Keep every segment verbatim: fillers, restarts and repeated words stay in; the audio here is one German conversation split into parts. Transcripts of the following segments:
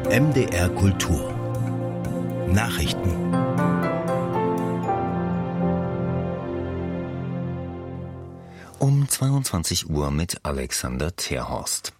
M D R Kultur Nachrichten. Um zweiundzwanzig Uhr mit Alexander Terhorst.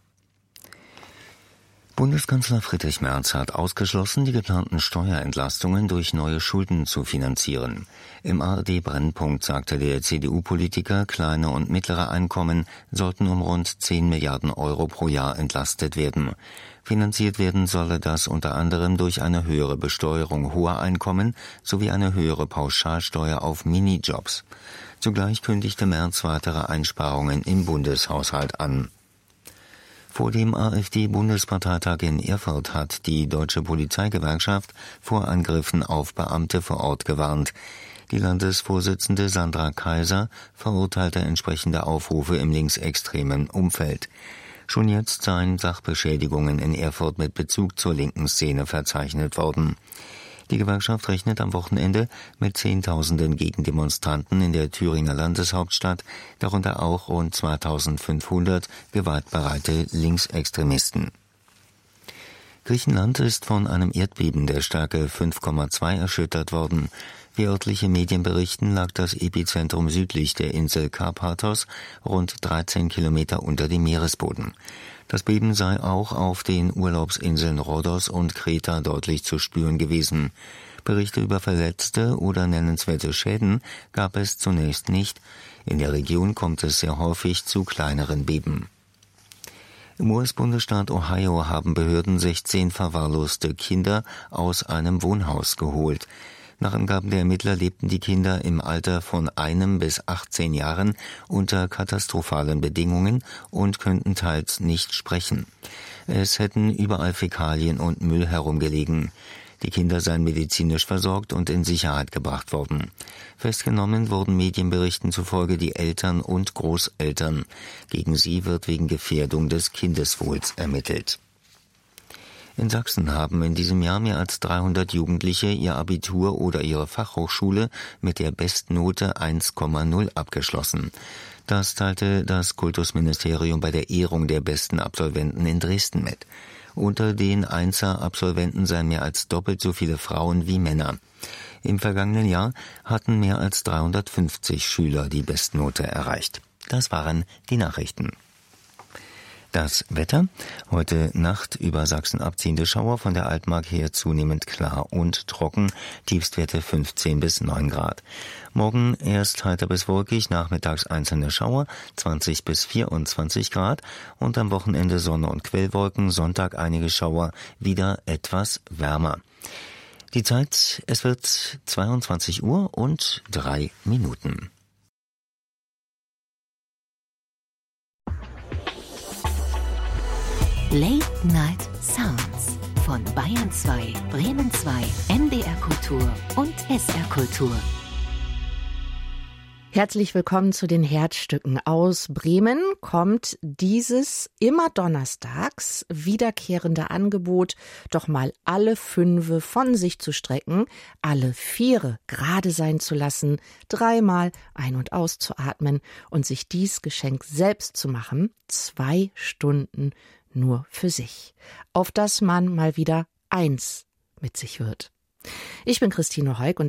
Bundeskanzler Friedrich Merz hat ausgeschlossen, die geplanten Steuerentlastungen durch neue Schulden zu finanzieren. Im A R D-Brennpunkt sagte der C D U-Politiker, kleine und mittlere Einkommen sollten um rund zehn Milliarden Euro pro Jahr entlastet werden. Finanziert werden solle das unter anderem durch eine höhere Besteuerung hoher Einkommen sowie eine höhere Pauschalsteuer auf Minijobs. Zugleich kündigte Merz weitere Einsparungen im Bundeshaushalt an. Vor dem AfD-Bundesparteitag in Erfurt hat die Deutsche Polizeigewerkschaft vor Angriffen auf Beamte vor Ort gewarnt. Die Landesvorsitzende Sandra Kaiser verurteilte entsprechende Aufrufe im linksextremen Umfeld. Schon jetzt seien Sachbeschädigungen in Erfurt mit Bezug zur linken Szene verzeichnet worden. Die Gewerkschaft rechnet am Wochenende mit Zehntausenden Gegendemonstranten in der Thüringer Landeshauptstadt, darunter auch rund zweitausendfünfhundert gewaltbereite Linksextremisten. Griechenland ist von einem Erdbeben der Stärke fünf Komma zwei erschüttert worden. Wie örtliche Medien berichten, lag das Epizentrum südlich der Insel Karpathos, rund dreizehn Kilometer unter dem Meeresboden. Das Beben sei auch auf den Urlaubsinseln Rhodos und Kreta deutlich zu spüren gewesen. Berichte über Verletzte oder nennenswerte Schäden gab es zunächst nicht. In der Region kommt es sehr häufig zu kleineren Beben. Im U S-Bundesstaat Ohio haben Behörden sechzehn verwahrloste Kinder aus einem Wohnhaus geholt. Nach Angaben der Ermittler lebten die Kinder im Alter von einem bis achtzehn Jahren unter katastrophalen Bedingungen und könnten teils nicht sprechen. Es hätten überall Fäkalien und Müll herumgelegen. Die Kinder seien medizinisch versorgt und in Sicherheit gebracht worden. Festgenommen wurden Medienberichten zufolge die Eltern und Großeltern. Gegen sie wird wegen Gefährdung des Kindeswohls ermittelt. In Sachsen haben in diesem Jahr mehr als dreihundert Jugendliche ihr Abitur oder ihre Fachhochschule mit der Bestnote eins Komma null abgeschlossen. Das teilte das Kultusministerium bei der Ehrung der besten Absolventen in Dresden mit. Unter den Einser-Absolventen seien mehr als doppelt so viele Frauen wie Männer. Im vergangenen Jahr hatten mehr als dreihundertfünfzig Schüler die Bestnote erreicht. Das waren die Nachrichten. Das Wetter: Heute Nacht über Sachsen abziehende Schauer, von der Altmark her zunehmend klar und trocken, Tiefstwerte fünfzehn bis neun Grad. Morgen erst heiter bis wolkig, nachmittags einzelne Schauer, zwanzig bis vierundzwanzig Grad und am Wochenende Sonne und Quellwolken, Sonntag einige Schauer, wieder etwas wärmer. Die Zeit, es wird zweiundzwanzig Uhr und drei Minuten. Late Night Sounds von Bayern zwei, Bremen zwei, M D R Kultur und S R Kultur. Herzlich willkommen zu den Herzstücken. Aus Bremen kommt dieses immer donnerstags wiederkehrende Angebot, doch mal alle Fünfe von sich zu strecken, alle Viere gerade sein zu lassen, dreimal ein- und auszuatmen und sich dies Geschenk selbst zu machen, zwei Stunden nur für sich, auf dass man mal wieder eins mit sich wird. Ich bin Christine Heuk und